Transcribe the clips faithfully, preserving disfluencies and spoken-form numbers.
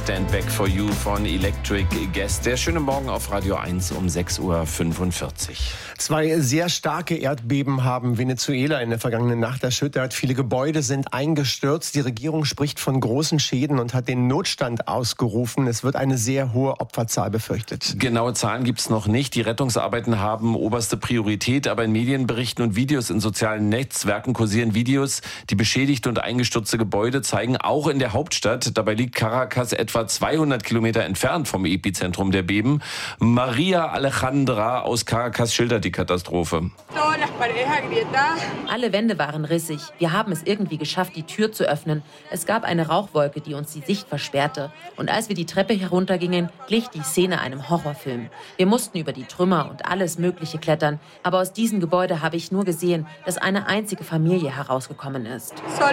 Stand Back for You von Electric Guest. Der schöne Morgen auf Radio eins um sechs Uhr fünfundvierzig. Zwei sehr starke Erdbeben haben Venezuela in der vergangenen Nacht erschüttert. Viele Gebäude sind eingestürzt. Die Regierung spricht von großen Schäden und hat den Notstand ausgerufen. Es wird eine sehr hohe Opferzahl befürchtet. Genaue Zahlen gibt es noch nicht. Die Rettungsarbeiten haben oberste Priorität. Aber in Medienberichten und Videos in sozialen Netzwerken kursieren Videos. Die beschädigte und eingestürzte Gebäude zeigen auch in der Hauptstadt. Dabei liegt Caracas etwa zweihundert Kilometer entfernt vom Epizentrum der Beben. Maria Alejandra aus Caracas schildert die Katastrophe. Alle Wände waren rissig. Wir haben es irgendwie geschafft, die Tür zu öffnen. Es gab eine Rauchwolke, die uns die Sicht versperrte. Und als wir die Treppe heruntergingen, glich die Szene einem Horrorfilm. Wir mussten über die Trümmer und alles Mögliche klettern. Aber aus diesem Gebäude habe ich nur gesehen, dass eine einzige Familie herausgekommen ist.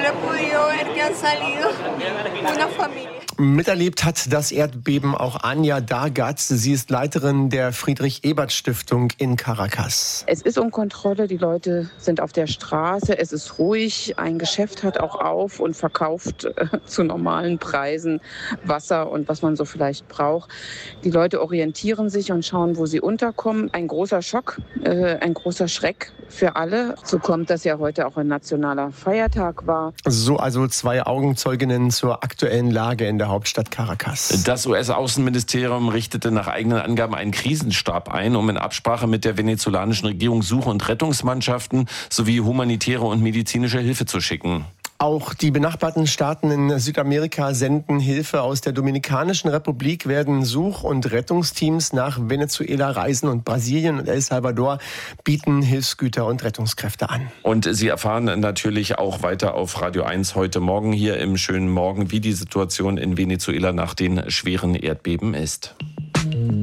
Miterlebt hat das Erdbeben auch Anja Dargatz. Sie ist Leiterin der Friedrich-Ebert-Stiftung in Caracas. Es ist um Kontrolle, die Leute sind auf der Straße, es ist ruhig. Ein Geschäft hat auch auf und verkauft äh, zu normalen Preisen Wasser und was man so vielleicht braucht. Die Leute orientieren sich und schauen, wo sie unterkommen. Ein großer Schock, äh, ein großer Schreck für alle. So kommt, dass ja heute auch ein nationaler Feiertag war. So also zwei Augenzeuginnen zur aktuellen Lage in der Hauptstadt Caracas. Das U S-Außenministerium richtete nach eigenen Angaben einen Krisenstab ein, um in Absprache mit der venezolanischen Regierung Such- und Rettungsmannschaften sowie humanitäre und medizinische Hilfe zu schicken. Auch die benachbarten Staaten in Südamerika senden Hilfe. Aus der Dominikanischen Republik werden Such- und Rettungsteams nach Venezuela reisen und Brasilien und El Salvador bieten Hilfsgüter und Rettungskräfte an. Und Sie erfahren natürlich auch weiter auf Radio eins heute Morgen hier im schönen Morgen, wie die Situation in Venezuela nach den schweren Erdbeben ist.